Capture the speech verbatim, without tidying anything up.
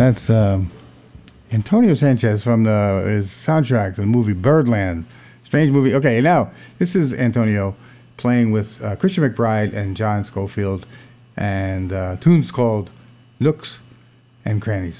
That's um, Antonio Sanchez from the his soundtrack to the movie Birdland. Strange movie. Okay, now this is Antonio playing with uh, Christian McBride and John Schofield, and uh, tune's called Nooks and Crannies.